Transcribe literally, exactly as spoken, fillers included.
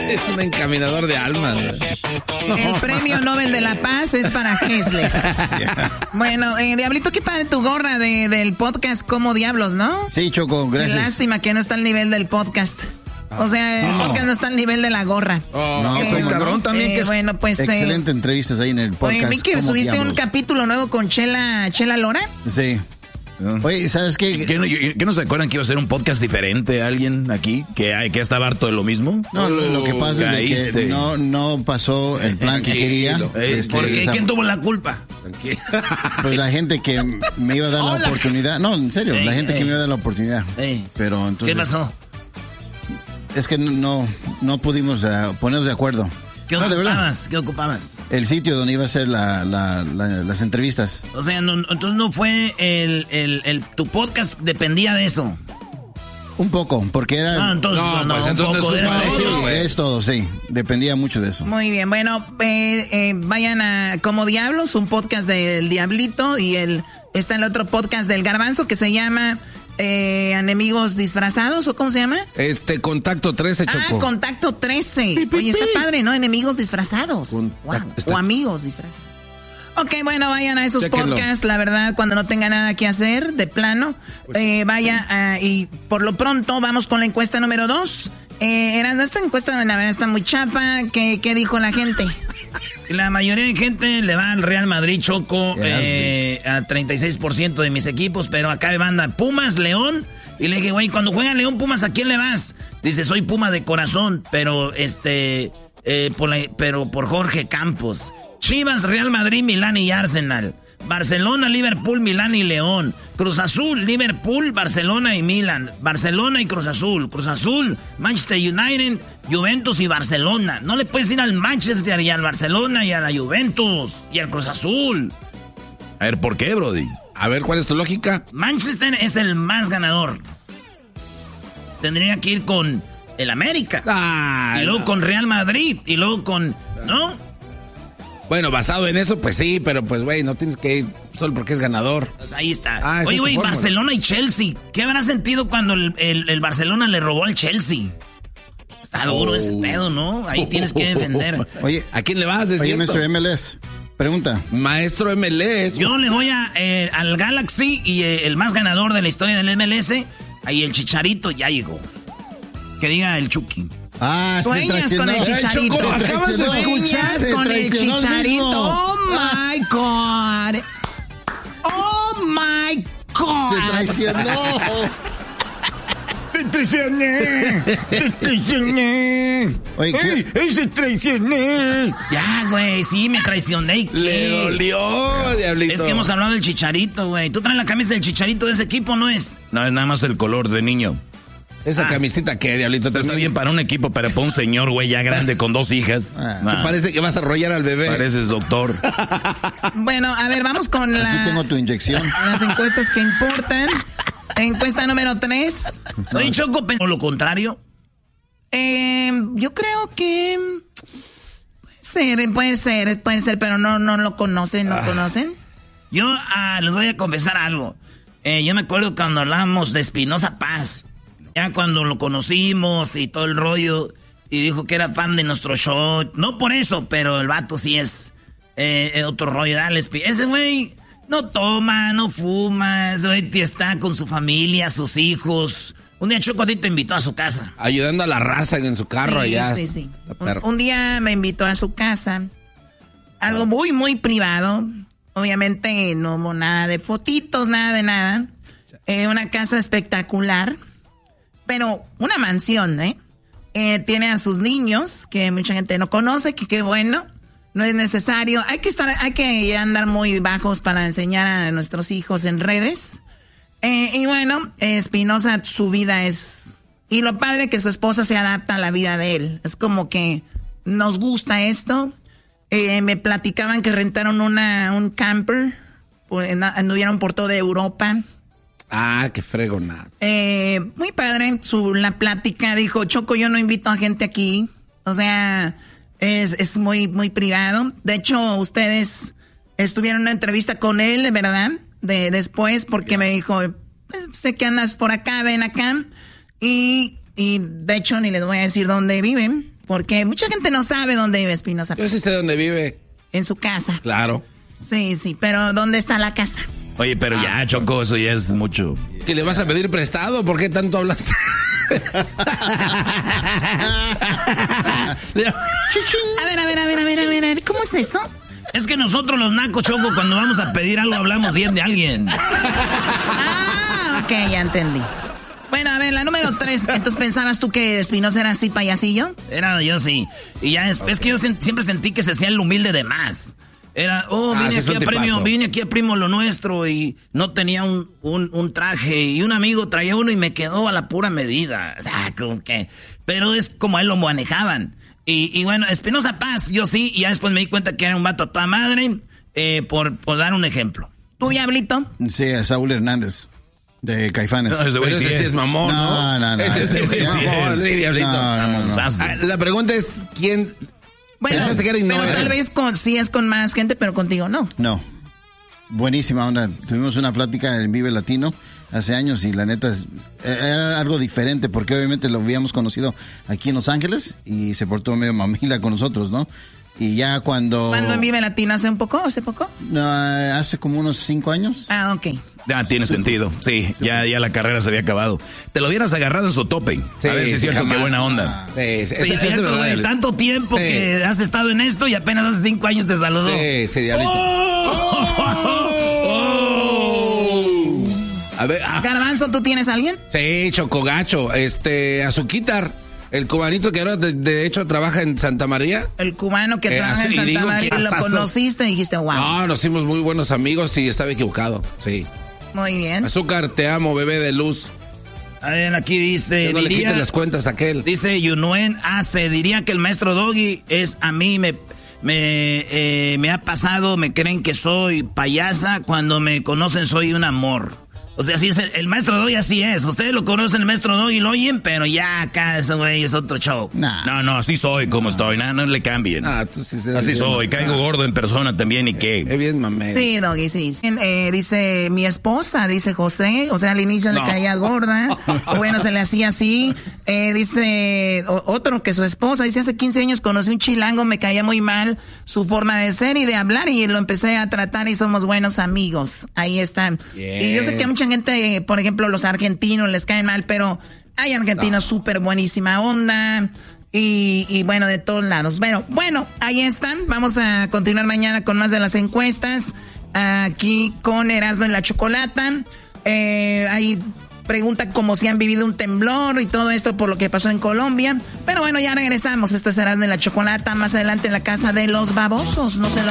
Es un encaminador de almas. El premio Nobel de la Paz es para Hessler. Yeah. Bueno, eh, Diablito, qué padre tu gorra de, del podcast Como Diablos, ¿no? Sí, Choco, gracias. Qué lástima que no está al nivel del podcast. O sea, el no. podcast no está al nivel de la gorra. Oh, no, eh, cabrón también. Eh, que es bueno, pues. Excelente eh, entrevistas ahí en el podcast. Oye, vi que subiste diablos? un capítulo nuevo con Chela, Chela Lora. Sí. Oye, ¿sabes qué? ¿Qué no, ¿Qué no se acuerdan que iba a ser un podcast diferente alguien aquí? ¿Que, que estaba harto de lo mismo? No, lo, lo que pasa Caíste. es de que no, no pasó el plan que quería. Este, ¿Por qué? Esa, ¿Quién tuvo la culpa? Pues la gente que me iba a dar Hola. la oportunidad. No, en serio, ey, la gente ey. que me iba a dar la oportunidad. Ey. Pero entonces, ¿qué pasó? Es que no, no pudimos uh, ponernos de acuerdo. ¿Qué no, ocupabas? ¿Qué ocupabas? El sitio donde iba a ser la, la, la, las entrevistas. O sea, no, entonces no fue el, el, el... Tu podcast dependía de eso. Un poco, porque era... No, entonces no, no, pues un entonces poco, es, todo, sí, es todo, sí. Dependía mucho de eso. Muy bien, bueno, eh, eh, vayan a Como Diablos, un podcast del Diablito, y el está el otro podcast del Garbanzo que se llama... Eh, enemigos disfrazados, ¿o cómo se llama? Este, Contacto trece, Choco. Ah, Contacto trece. Oye, está padre, ¿no? Enemigos disfrazados. Wow. Está... O amigos disfrazados. Ok, bueno, vayan a esos Chéquenlo. podcasts, la verdad, cuando no tenga nada que hacer, de plano. Pues, eh, vaya, uh, y por lo pronto vamos con la encuesta número dos. Eh, era, esta encuesta, la verdad, está muy chafa. ¿Qué, qué dijo la gente? La mayoría de gente le va al Real Madrid, Choco, eh, a treinta y seis por ciento de mis equipos, pero acá me manda Pumas, León, y le dije, güey, cuando juega León, Pumas, ¿a quién le vas? Dice, soy Puma de corazón, pero este, eh, por la, pero por Jorge Campos. Chivas, Real Madrid, Milán y Arsenal. Barcelona, Liverpool, Milán y León. Cruz Azul, Liverpool, Barcelona y Milán. Barcelona y Cruz Azul. Cruz Azul, Manchester United, Juventus y Barcelona. No le puedes ir al Manchester y al Barcelona y a la Juventus y al Cruz Azul. A ver, ¿por qué, Brody? A ver, ¿cuál es tu lógica? Manchester es el más ganador. Tendría que ir con el América. Ay, y luego no. con Real Madrid. Y luego con... ¿No? Bueno, basado en eso, pues sí, pero pues, güey, no tienes que ir solo porque es ganador. Pues ahí está. Ah, oye, güey, Barcelona y Chelsea. ¿Qué habrá sentido cuando el, el, el Barcelona le robó al Chelsea? Está duro oh. ese pedo, ¿no? Ahí tienes que defender. Oye, ¿a quién le vas? Oye, maestro M L S, pregunta. Maestro M L S. Yo le voy a, eh, al Galaxy y eh, el más ganador de la historia del M L S, ahí el Chicharito ya llegó. Que diga el Chucky. Ah, sueñas con el Chicharito. Choco, acabas de sueñas con el Chicharito. Oh my God. Oh my God. Se traicionó. Se traicioné. Se traicioné. Oye, ¡Ey! ¡Ey, se traicioné! Ya, güey, sí, me traicioné. ¿Qué? Le dolió, diablito. Es que hemos hablado del Chicharito, güey. ¿Tú traes la camisa del Chicharito de ese equipo, no es? No, es nada más el color de niño. ¿Esa ah. camisita qué, diablito? Está bien para un equipo, pero para un señor, güey, ya grande con dos hijas. Ah. Nah. Parece que vas a arrollar al bebé. Pareces doctor. Bueno, a ver, vamos con la... Aquí tengo tu inyección. Las encuestas que importan. Encuesta número tres. Oye, Choco, ¿o lo contrario? Eh, yo creo que... Puede ser, puede ser, puede ser, pero no, no lo conocen, no ah. conocen. Yo ah, les voy a confesar algo. Eh, yo me acuerdo cuando hablábamos de Espinosa Paz. Ya cuando lo conocimos y todo el rollo, y dijo que era fan de nuestro show. No por eso, pero el vato sí es eh, otro rollo. Dale, ese güey no toma, no fuma, ese güey está con su familia, sus hijos. Un día Choco a ti te invitó a su casa. Ayudando a la raza en su carro sí, allá. Sí, sí, un, un día me invitó a su casa. Algo muy, muy privado. Obviamente no hubo nada de fotitos, nada de nada. Eh, una casa espectacular. Pero una mansión, ¿eh? ¿eh? Tiene a sus niños, que mucha gente no conoce, que qué bueno. No es necesario. Hay que estar, hay que andar muy bajos para enseñar a nuestros hijos en redes. Eh, y bueno, Espinosa, su vida es... Y lo padre que su esposa se adapta a la vida de él. Es como que nos gusta esto. Eh, me platicaban que rentaron una, un camper. Anduvieron por toda Europa. Ah, qué fregonazo. Eh, muy padre su la plática. Dijo, Choco, yo no invito a gente aquí. O sea, es, es muy, muy privado. De hecho, ustedes estuvieron en una entrevista con él, ¿verdad? De, después, porque yeah. me dijo, pues, sé que andas por acá, ven acá. Y, y de hecho, ni les voy a decir dónde viven. Porque mucha gente no sabe dónde vive Espinosa Paz. Yo sí sé dónde vive. En su casa. Claro. Sí, sí, pero ¿dónde está la casa? Oye, pero ya, Choco, eso ya es mucho. ¿Que le vas a pedir prestado? ¿Por qué tanto hablaste? A ver, a ver, a ver, a ver, a ver, ¿cómo es eso? Es que nosotros los nacos, Choco, cuando vamos a pedir algo hablamos bien de alguien. Ah, ok, ya entendí. Bueno, a ver, la número tres. Entonces, ¿pensabas tú que Espinosa era así payasillo? Era yo sí. Y ya es, es que yo sen, siempre sentí que se hacía el humilde de más. Era, oh, vine ah, aquí a premio, vine aquí a primo lo nuestro y no tenía un, un, un traje y un amigo traía uno y me quedó a la pura medida. O sea, como que, pero es como a él lo manejaban. Y, y bueno, Espinosa Paz, yo sí, y ya después me di cuenta que era un vato a toda madre, eh, por, por dar un ejemplo. ¿Tú, Diablito? Sí, Saúl Hernández. De Caifanes. No, ese güey sí, sí es mamón, ¿no? No, no, no. Ese sí, sí, sí, es mamón, sí, Diablito. No, no, no, no. Ah, la pregunta es, ¿quién bueno, pensaste que era y no pero era? Tal vez con, sí es con más gente, pero contigo no. No. Buenísima onda. Tuvimos una plática en Vive Latino hace años y la neta es, era algo diferente porque obviamente lo habíamos conocido aquí en Los Ángeles y se portó medio mamila con nosotros, ¿no? Y ya cuando... ¿Cuándo en Vive Latino? ¿Hace un poco? ¿Hace poco? No, hace como unos cinco años. Ah, ok. Ya tiene sentido, sí, ya, ya la carrera se había acabado. Te lo hubieras agarrado en su tope. Sí, a ver si es cierto, jamás. qué buena onda. Sí, Sí, es, es cierto, es güey, tanto tiempo sí. que has estado en esto y apenas hace cinco años te saludó. Sí, sí, Diablito. ¡Oh! ¡Oh! A ver, ah. Garbanzo, ¿tú tienes a alguien? Sí, Chocogacho, este, Azuquitar, el cubanito que ahora de, de hecho trabaja en Santa María. El cubano que Eh, trabaja así, en y Santa digo, María, ¿qué lo asazos? conociste y dijiste, wow. No, nos hicimos muy buenos amigos y estaba equivocado, sí. Muy bien. Azúcar, te amo, bebé de luz. A ver, aquí dice... No le diría, quites las cuentas a aquel. Dice Yunuen Ace, diría que el maestro Doggy es a mí, me, me, eh, me ha pasado, me creen que soy payasa, cuando me conocen soy un amor. O sea, así es el, el maestro Doggy, así es. Ustedes lo conocen, el maestro Doggy, lo oyen, pero ya acá ese güey es otro show. Nah. No, no, así soy como estoy, no, no le cambien. Ah, tú sí Así soy, caigo gordo en persona también y qué. Es bien, mamé. Sí, Doggy, sí. Eh, dice, mi esposa, dice José, o sea, al inicio No. le caía gorda, bueno, se le hacía así. Eh, dice o, otro que su esposa, dice, hace quince años conocí un chilango, me caía muy mal su forma de ser y de hablar y lo empecé a tratar y somos buenos amigos. Ahí están. Bien. Y yo sé que a mucha gente, por ejemplo, los argentinos les caen mal, pero hay argentinos súper buenísima onda. Y, y bueno, de todos lados. Bueno, bueno, ahí están. Vamos a continuar mañana con más de las encuestas. Aquí con Erasmo en la Chocolata. Eh, ahí pregunta como si han vivido un temblor y todo esto por lo que pasó en Colombia. Pero bueno, ya regresamos. Esto es Erasmo en la Chocolata. Más adelante en la casa de los babosos. No se lo